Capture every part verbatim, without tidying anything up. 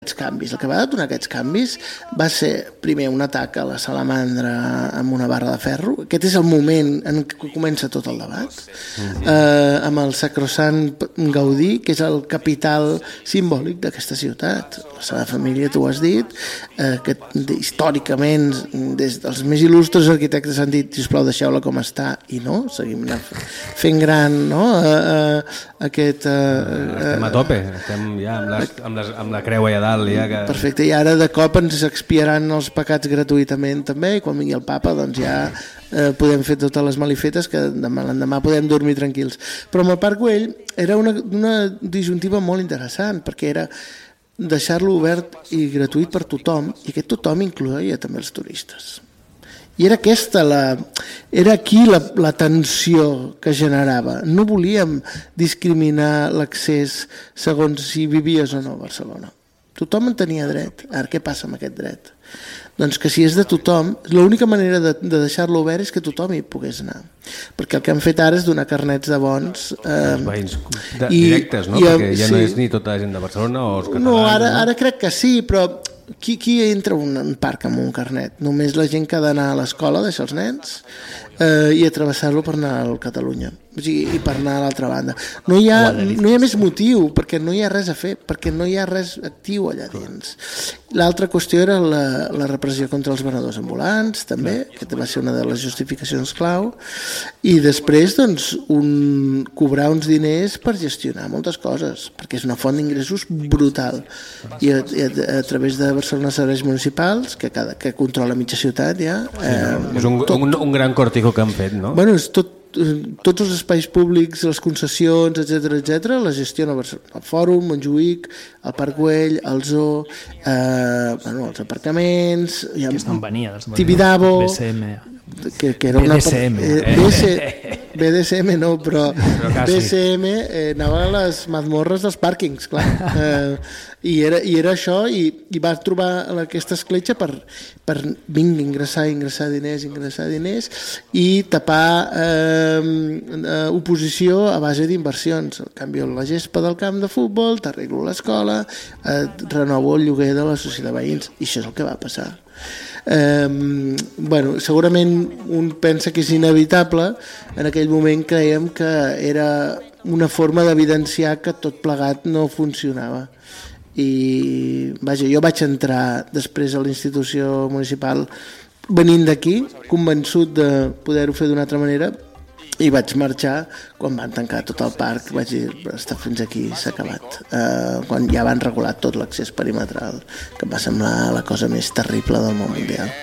canvis. El que va detonar aquests canvis va ser primer un atac a la salamandra amb una barra de ferro. Aquest és el moment en què comença tot el debat, mm-hmm. eh, amb el sacrosant Gaudí, que és el capital simbòlic d'aquesta ciutat. La seva família, tu ho has dit, eh, que històricament des dels més il·lustres arquitectes han dit sisplau deixeu-la com està, i no, seguim fent gran, no? Eh, eh, aquest... Eh, estem a tope, estem ja amb, les, amb, les, amb la creu allà dalt. Ja que... Perfecte, i ara de cop ens expiaran els pecats gratuïtament també, i quan vingui el papa doncs ja eh, podem fer totes les malifetes que demà l'endemà podem dormir tranquils. Però amb el Parc Güell era una, una disjuntiva molt interessant, perquè era deixar-lo obert i gratuït per tothom, i aquest tothom incloïa també els turistes. I era aquesta la, era aquí la, la tensió que generava. No volíem discriminar l'accés segons si vivies o no a Barcelona. Tothom en tenia dret. Ara, què passa amb aquest dret? Doncs que si és de tothom, l'única manera de, de deixar-lo obert és que tothom hi pogués anar. Perquè el que han fet ara és donar carnets de bons... Eh, els veïns de, i, directes, no? I, perquè ja sí. No és ni tota la gent de Barcelona o els catalans... No, ara, ara crec que sí, però qui, qui entra a un parc amb un carnet? Només la gent que ha d'anar a l'escola, deixar els nens, eh, i a travessar-lo per anar a Catalunya. O sigui, i per anar a l'altra banda. No hi, ha, no hi ha més motiu, perquè no hi ha res a fer, perquè no hi ha res actiu allà dins. L'altra qüestió era la, la repressió contra els venedors ambulants, també, que va ser una de les justificacions clau, i després, doncs, un, cobrar uns diners per gestionar moltes coses, perquè és una font d'ingressos brutal. I a, a, a través de Barcelona Serveis Municipals, que, cada, que controla mitja ciutat ja... Eh, sí, no? És un, tot, un, un gran còrtico que han fet, no? Bueno, és tot tots els espais públics, les concessions, etcètera, etcètera, la gestiona el Fòrum, Montjuïc, el Parc Güell, el Zoo, eh, bueno, els aparcaments, que estan venia, Tibidabo, B C M, que, que era B D S M, una, eh, B C, B D S M no, però, però B C M eh, anava a les mazmorres dels pàrquings, clar. Eh, i, era, i era això, i, i va trobar aquesta escletxa per, per vinga, ingressar, ingressar diners, ingressar diners, i tapar eh, eh, oposició a base d'inversions. En canvi, la gespa del camp de futbol, t'arreglo l'escola, eh, renovo el lloguer de la societat de veïns, i això és el que va passar. Eh, bueno, segurament un pensa que és inevitable. En aquell moment creiem que era una forma d'evidenciar que tot plegat no funcionava, i vaja, jo vaig entrar després a la institució municipal venint d'aquí, convençut de poder-ho fer d'una altra manera, i vaig marxar quan van tancar tot el parc. Vaig dir, està fins aquí, s'ha acabat. Eh, quan ja van regular tot l'accés perimetral, que em va semblar la cosa més terrible del món mundial.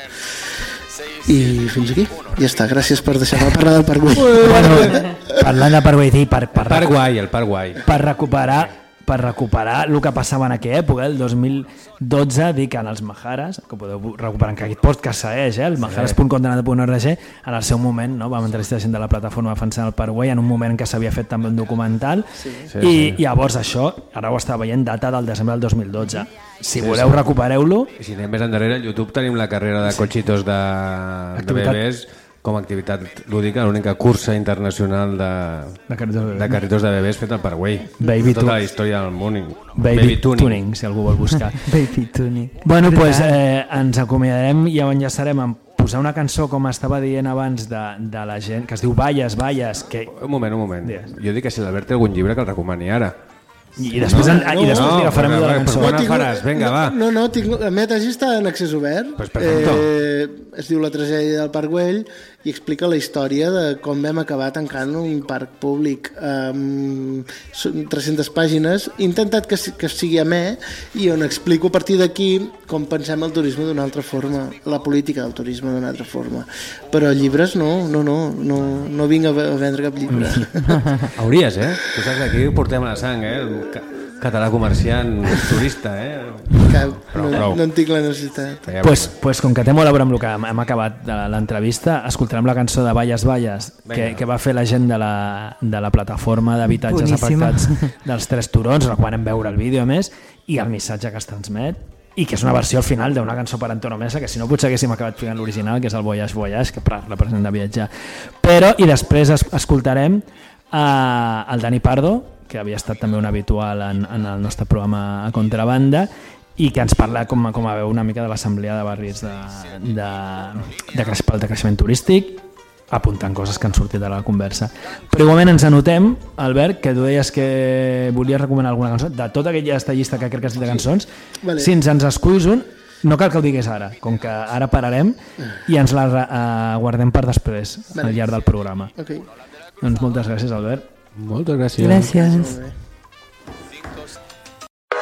I fins aquí, ja està. Gràcies per deixar-me parlar del Parc Güell. Bueno, parlant de Parc Güell, per, per, el Parc Guai, el Parc Guai. Per recuperar per recuperar el que passava en aquella època, el dos mil dotze, dic en els Maharas, que podeu recuperar en aquest podcast segueix, eh? el maharas punt condenat punt org, en el seu moment, no? Vam entrevistar gent de la plataforma defensant el Parc Güell en un moment que s'havia fet també un documental, sí. Sí, i sí. Llavors això, ara ho està veient, data del desembre del dos mil dotze. Si sí, voleu, sí. Recupereu-lo. I si anem més endarrere, al YouTube tenim la carrera de cochitos de, de bebès, com a activitat lúdica, l'única cursa internacional de, de, carritos, de, de carritos de bebès fet al Parc Güell. Baby tota la història del món. Baby, Baby tuning. tuning, si algú vol buscar. Baby tuning. Bueno, doncs pues, eh, ens acomiadarem i enllaçarem amb posar una cançó, com estava dient abans, de, de la gent, que es diu Valles, Valles. Que... Un moment, un moment. Digues. Jo dic que si l'Albert té algun llibre que el recomani ara. I després, no, no, i després no, agafarem no, de la cançó. No, tinc, faràs, vinga, va. No, no, tinc, el meu tesi està en accés obert. Pues eh, es diu La tragèdia del Parc Güell i explica la història de com vam acabar tancant un parc públic. Um, són tres-centes pàgines. He intentat que, que sigui amè i on explico a partir d'aquí com pensem el turisme d'una altra forma, la política del turisme d'una altra forma. Però llibres no, no, no, no, no vinc a vendre cap llibre. Hauries, eh? Tu saps que aquí portem a la sang, eh? El català comerciant turista, eh? Cap, prou, no, prou. No en tinc la necessitat. Pues, pues com que té molt a veure amb el que hem acabat de l'entrevista, escoltarem la cançó de Valles Valles, que, que va fer la gent de la, de la plataforma d'habitatges afectats dels Tres Turons, recomanem veure el vídeo a més, i el missatge que es transmet, i que és una versió al final d'una cançó per antonomàsia, que si no potser haguéssim acabat ficant l'original, que és el Voyage Voyage, que representa viatjar. Però, i després es, escoltarem eh, el Dani Pardo, que havia estat també un habitual en, en el nostre programa a Contrabanda, i que ens parla com, com a veu una mica de l'assemblea de barris de, de, de, creix, de creixement turístic, apuntant coses que han sortit de la conversa. Però igualment ens anotem, Albert, que tu deies que volies recomanar alguna cançó, de tota aquella llista que crec que has dit de cançons, sí. Vale. Si ens ens esculls un, no cal que ho diguis ara, com que ara pararem i ens la uh, guardem per després, vale. Al llarg del programa. Okay. Doncs moltes gràcies, Albert. Moltes gràcies. Gràcies.